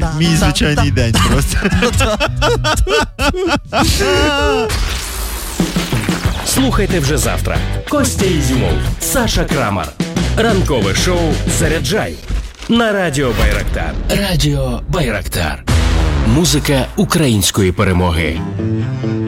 Мій звичайний день просто. Слухайте вже завтра. Костя Ізюмов, Саша Крамар. Ранкове шоу «Заряджай» на Радіо Байрактар. Радіо Байрактар. Музика української перемоги.